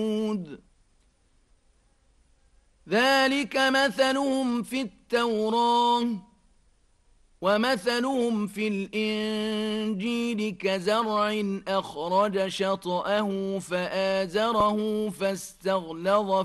ذلك مثلهم في التوراة ومثلهم في الإنجيل كزرع أخرج شطأه فآزره فاستغلظ